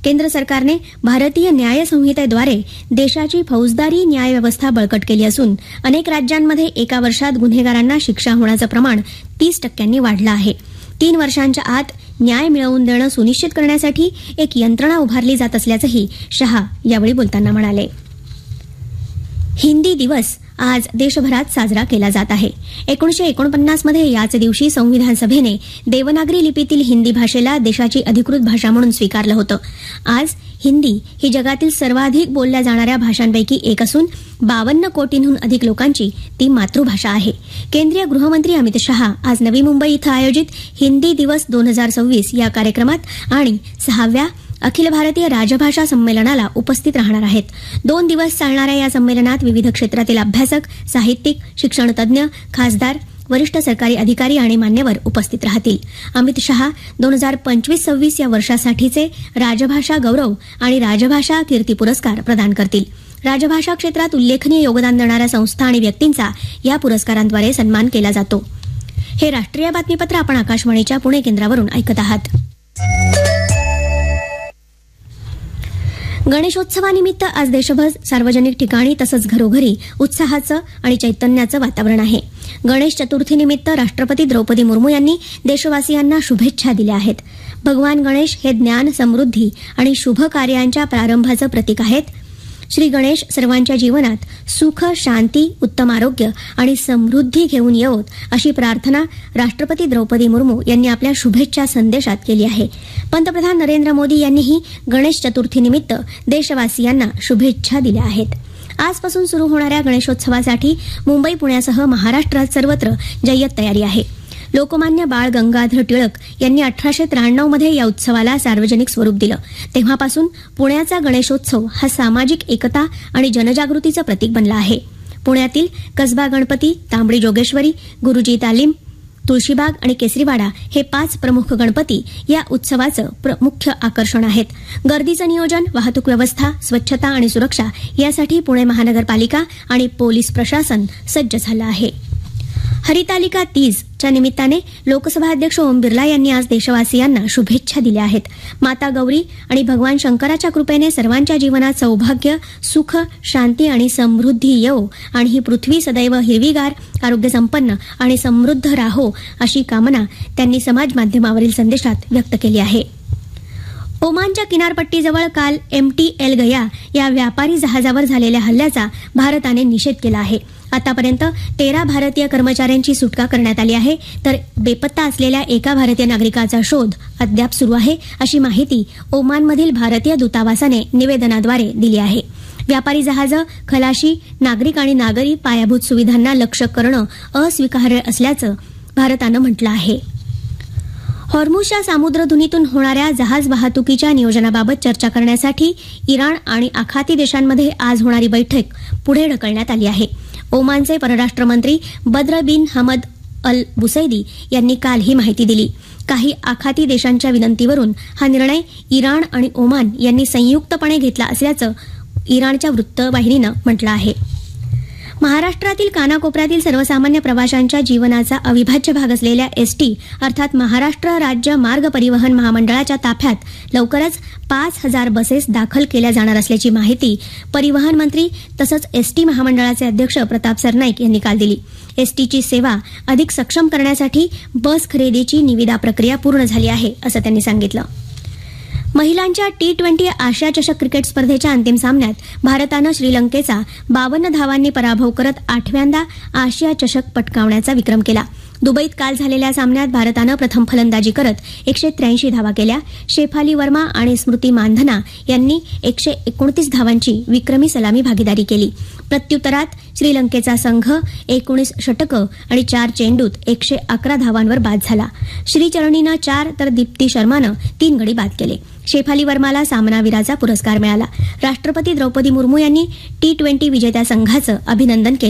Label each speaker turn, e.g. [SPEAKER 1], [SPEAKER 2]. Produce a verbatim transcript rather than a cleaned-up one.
[SPEAKER 1] केंद्र सरकारने भारतीय न्याय संहितेद्वारे देशाची फौजदारी न्याय व्यवस्था बळकट केली असून अनेक राज्यांमध्ये एका वर्षात गुन्हेगारांना शिक्षा होण्याचं प्रमाण तीस टक्क्यांनी वाढलं आहे. तीन वर्षांच्या आत न्याय मिळवून देणं सुनिश्चित करण्यासाठी एक यंत्रणा उभारली जात असल्याचंही शहा यावेळी बोलताना म्हणाले. हिंदी दिवस आज देशभरात साजरा केला जात आहे. एकोणीसशे एकोणपन्नास मध्ये याच दिवशी संविधान सभेने देवनागरी लिपीतील हिंदी भाषेला देशाची अधिकृत भाषा म्हणून स्वीकारलं होतं. आज हिंदी ही जगातील सर्वाधिक बोलल्या जाणाऱ्या भाषांपैकी एक असून बावन्न कोटींहून अधिक लोकांची ती मातृभाषा आहे. केंद्रीय गृहमंत्री अमित शहा आज नवी मुंबई इथं आयोजित हिंदी दिवस दोन हजार सव्वीस या कार्यक्रमात आणि सहाव्या अखिल भारतीय राजभाषा संमेलनाला उपस्थित राहणार आहेत. दोन दिवस चालणाऱ्या या संमेलनात विविध क्षेत्रातील अभ्यासक, साहित्यिक, शिक्षणतज्ञ, खासदार, वरिष्ठ सरकारी अधिकारी आणि मान्यवर उपस्थित राहतील. अमित शहा दोन हजार पंचवीस सव्वीस या वर्षासाठीचे राजभाषा गौरव आणि राजभाषा कीर्ती पुरस्कार प्रदान करतील. राजभाषा क्षेत्रात उल्लेखनीय योगदान देणाऱ्या संस्था आणि व्यक्तींचा या पुरस्कारांद्वारे सन्मान केला जातो. हे राष्ट्रीय बातमीपत्र आपण आकाशवाणीच्या पुणे केंद्रावरून ऐकत आहात. गणेशोत्सवानिमित्त आज देशभर सार्वजनिक ठिकाणी तसंच घरोघरी उत्साहाचं आणि चैतन्याचं वातावरण आहे. गणेश चतुर्थीनिमित्त राष्ट्रपती द्रौपदी मुर्मू यांनी देशवासियांना शुभेच्छा दिल्या आहेत. भगवान गणेश हे ज्ञान, समृद्धी आणि शुभ कार्यांच्या प्रारंभाचं प्रतीक आहेत. श्री गणेश सर्वांच्या जीवनात सुख, शांती, उत्तम आरोग्य आणि समृद्धी घेऊन येवोत अशी प्रार्थना राष्ट्रपती द्रौपदी मुर्मू यांनी आपल्या शुभेच्छा संदेशात केली आहे. पंतप्रधान नरेंद्र मोदी यांनीही गणेश चतुर्थीनिमित्त देशवासियांना शुभेच्छा दिल्या आहेत. आजपासून सुरू होणाऱ्या गणेशोत्सवासाठी मुंबई, पुण्यासह महाराष्ट्रात सर्वत्र जय्यत तयारी आहे. लोकमान्य बाळ गंगाधर टिळक यांनी अठराशे त्र्याण्णव मध्ये या उत्सवाला सार्वजनिक स्वरूप दिलं. तेव्हापासून पुण्याचा गणेशोत्सव हा सामाजिक एकता आणि जनजागृतीचं प्रतीक बनला आहे. पुण्यातील कसबा गणपती, तांबडी जोगेश्वरी, गुरुजी तालीम, तुळशीबाग आणि केसरीवाडा हे पाच प्रमुख गणपती या उत्सवाचं मुख्य आकर्षण आहेत. गर्दीचं नियोजन, वाहतूक व्यवस्था, स्वच्छता आणि सुरक्षा यासाठी पुणे महानगरपालिका आणि पोलीस प्रशासन सज्ज झालं आहे. हरितालिका तीजच्या निमित्ताने लोकसभा अध्यक्ष ओम बिर्ला यांनी आज देशवासियांना शुभेच्छा दिल्या आहेत. माता गौरी आणि भगवान शंकराच्या कृपेने सर्वांच्या जीवनात सौभाग्य, सुख, शांती आणि समृद्धी येवो आणि ही पृथ्वी सदैव हिरवीगार, आरोग्यसंपन्न आणि समृद्ध राहो अशी कामना त्यांनी समाज माध्यमावरील संदेशात व्यक्त केली आहे. ओमानच्या किनारपट्टीजवळ काल एम टी एल गया या व्यापारी जहाजावर झालेल्या हल्ल्याचा भारताने निषेध केला आहे. आतापर्यंत तेरा भारतीय कर्मचाऱ्यांची सुटका करण्यात आली आहे, तर बेपत्ता असलेल्या एका भारतीय नागरिकाचा शोध अद्याप सुरू आहे अशी माहिती ओमानमधील भारतीय दूतावासाने निवेदनाद्वारे दिली आहे. व्यापारी जहाजं, खलाशी, नागरिक आणि नागरी पायाभूत सुविधांना लक्ष्य करणं अस्वीकार्य असल्याचं भारतानं म्हटलं आहे. हॉर्मुझच्या सामुद्रधुनीतून होणाऱ्या जहाज वाहतुकीच्या नियोजनाबाबत चर्चा करण्यासाठी इराण आणि आखाती देशांमध्ये आज होणारी बैठक पुढे ढकलण्यात आली आहे. ओमानचे परराष्ट्र मंत्री बद्र बिन हमद अल बुसैदी यांनी काल ही माहिती दिली. काही आखाती देशांच्या विनंतीवरून हा निर्णय इराण आणि ओमान यांनी संयुक्तपणे घेतला असल्याचं इराणच्या वृत्तवाहिनीनं म्हटलं आहे. महाराष्ट्रातील कानाकोपऱ्यातील सर्वसामान्य प्रवाशांच्या जीवनाचा अविभाज्य भाग असलेल्या एसटी अर्थात महाराष्ट्र राज्य मार्ग परिवहन महामंडळाच्या ताफ्यात लवकरच पाच हजार बसेस दाखल केल्या जाणार असल्याची माहिती परिवहन मंत्री तसंच एसटी महामंडळाचे अध्यक्ष प्रताप सरनाईक यांनी काल दिली. एसटीची सेवा अधिक सक्षम करण्यासाठी बस खरेदीची निविदा प्रक्रिया पूर्ण झाली आहे असं त्यांनी सांगितलं. महिलांच्या टी ट्वेंटी आशिया चषक क्रिकेट स्पर्धेच्या अंतिम सामन्यात भारतानं श्रीलंकेचा बावन्न धावांनी पराभव करत आठव्यांदा आशिया चषक पटकावण्याचा विक्रम केला. दुबईत काल झालेल्या सामन्यात भारतानं प्रथम फलंदाजी करत एकशे त्र्याऐंशी धावा केल्या. शेफाली वर्मा आणि स्मृती मानधना यांनी एकशे एकोणतीस धावांची विक्रमी सलामी भागीदारी केली. प्रत्युत्तरात श्रीलंकेचा संघ एकोणीस षटकं आणि चार चेंडूत एकशे अकरा धावांवर बाद झाला. श्रीचरणीनं चार तर दीप्ती शर्मानं तीन गडी बाद केले. शेफाली वर्माला सामनावीराचा पुरस्कार मिळाला. राष्ट्रपती द्रौपदी मुर्मू यांनी टी ट्वेंटी विजेत्या संघाचं अभिनंदन केलं.